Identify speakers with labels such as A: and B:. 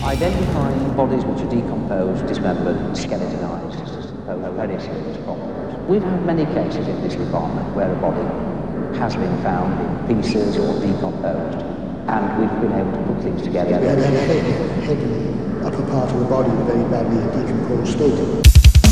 A: Identifying bodies which are decomposed, dismembered, skeletonized, pose very serious problems. We've had many cases in this department where a body has been found in pieces or decomposed, and we've been able to put things together.
B: We had a head in the upper part of the body in a very badly decomposed state.